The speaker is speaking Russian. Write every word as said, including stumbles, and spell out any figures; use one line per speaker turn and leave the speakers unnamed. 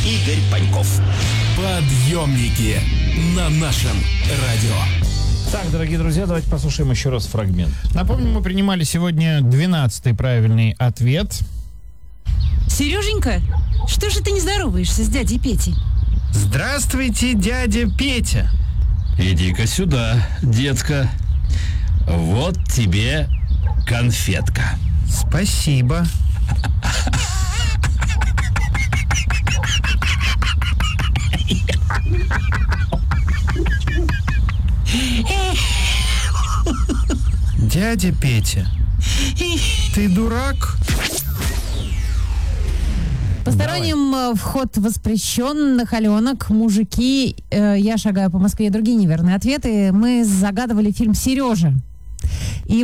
Игорь Паньков.
Подъемники на нашем радио.
Так, дорогие друзья, давайте послушаем еще раз фрагмент. Напомню, мы принимали сегодня двенадцатый правильный ответ.
Сереженька, что же ты не здороваешься с дядей Петей?
Здравствуйте, дядя Петя.
Иди-ка сюда, детка. Вот тебе конфетка.
Спасибо. Дядя Петя, ты дурак?
Посторонним Давай. Вход воспрещен. Нахаленок, мужики, э, я шагаю по Москве, другие неверные ответы. Мы загадывали фильм «Сережа».